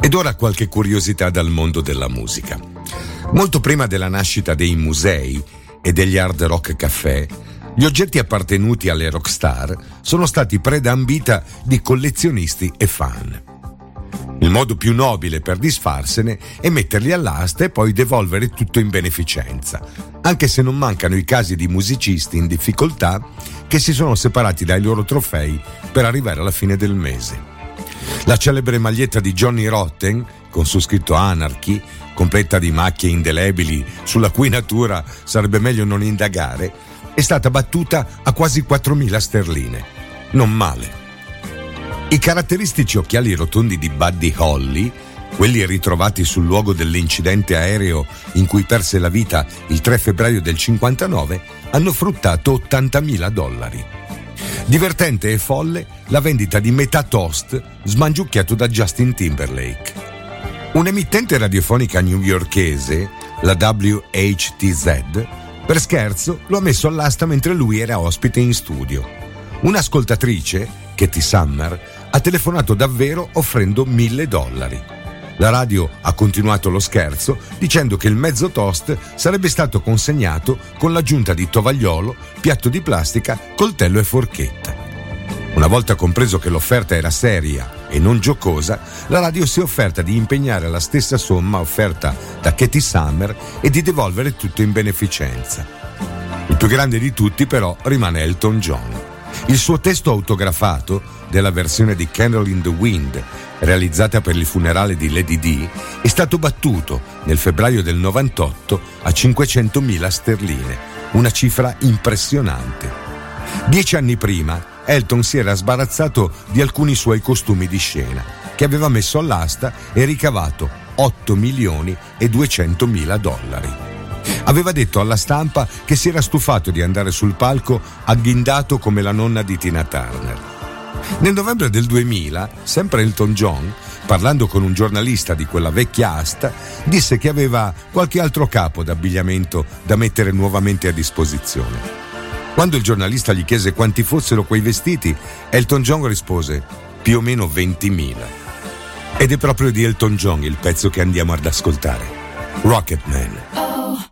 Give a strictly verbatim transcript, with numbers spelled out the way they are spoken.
Ed ora qualche curiosità dal mondo della musica. Molto prima della nascita dei musei e degli hard rock caffè, gli oggetti appartenuti alle rockstar sono stati preda ambita di collezionisti e fan. Il modo più nobile per disfarsene è metterli all'asta e poi devolvere tutto in beneficenza, anche se non mancano i casi di musicisti in difficoltà che si sono separati dai loro trofei per arrivare alla fine del mese. La celebre maglietta di Johnny Rotten, con su scritto Anarchy, completa di macchie indelebili sulla cui natura sarebbe meglio non indagare, è stata battuta a quasi quattromila sterline. Non male. I caratteristici occhiali rotondi di Buddy Holly, quelli ritrovati sul luogo dell'incidente aereo in cui perse la vita il tre febbraio del cinquantanove, hanno fruttato ottantamila dollari. Divertente e folle la vendita di metà toast smangiucchiato da Justin Timberlake. Un'emittente radiofonica newyorkese, la W H T Z, per scherzo lo ha messo all'asta mentre lui era ospite in studio. Un'ascoltatrice, Katie Summer, ha telefonato davvero offrendo mille dollari. La radio ha continuato lo scherzo dicendo che il mezzo toast sarebbe stato consegnato con l'aggiunta di tovagliolo, piatto di plastica, coltello e forchetta. Una volta compreso che l'offerta era seria e non giocosa, la radio si è offerta di impegnare la stessa somma offerta da Katie Summer e di devolvere tutto in beneficenza. Il più grande di tutti però rimane Elton John. Il suo testo autografato della versione di Candle in the Wind, realizzata per il funerale di Lady Di, è stato battuto nel febbraio del novantotto a cinquecentomila sterline, una cifra impressionante. Dieci anni prima Elton si era sbarazzato di alcuni suoi costumi di scena, che aveva messo all'asta e ricavato otto milioni e duecentomila dollari. Aveva detto alla stampa che si era stufato di andare sul palco agghindato come la nonna di Tina Turner. Nel novembre del duemila, sempre Elton John, parlando con un giornalista di quella vecchia asta, disse che aveva qualche altro capo d'abbigliamento da mettere nuovamente a disposizione. Quando il giornalista gli chiese quanti fossero quei vestiti, Elton John rispose più o meno ventimila. Ed è proprio di Elton John il pezzo che andiamo ad ascoltare, Rocketman. Oh.